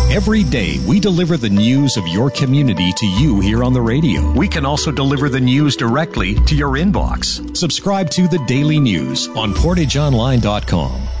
Every day, we deliver the news of your community to you here on the radio. We can also deliver the news directly to your inbox. Subscribe to The Daily News on PortageOnline.com.